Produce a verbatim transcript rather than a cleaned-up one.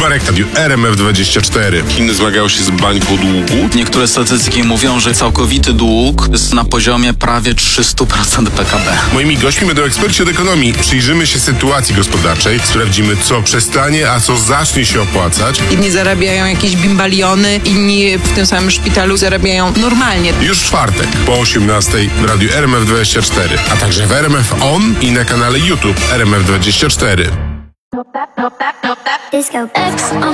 Marek Radiu R M F dwadzieścia cztery. Chiny zmagają się z bańką długu. Niektóre statystyki mówią, że całkowity dług jest na poziomie prawie trzysta procent P K B. Moimi gośćmi będą eksperci od ekonomii. Przyjrzymy się sytuacji gospodarczej, sprawdzimy, co przestanie, a co zacznie się opłacać. Inni zarabiają jakieś bimbaliony, inni w tym samym szpitalu zarabiają normalnie. Już w czwartek po osiemnastej w Radiu R M F dwadzieścia cztery, a także w R M F On i na kanale YouTube R M F dwadzieścia cztery. Disco.